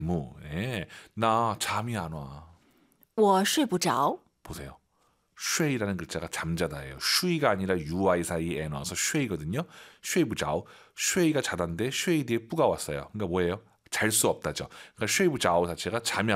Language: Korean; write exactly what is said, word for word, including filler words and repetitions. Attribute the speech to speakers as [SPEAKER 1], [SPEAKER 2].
[SPEAKER 1] 무. 예. 나 잠이 안 와.
[SPEAKER 2] 我睡不着.
[SPEAKER 1] 보세요. 쉐이라는 글자가 잠자다예요. 슈이가 아니라 유아이 사이에 나와서 쉐이거든요. 쉐이부자오. 쉐이가 자다인데 쉐이 뒤에 뿌가 왔어요. 그러니까 뭐예요? 잘 수 없다죠. 그러니까 쉐이부자오 자체가 잠이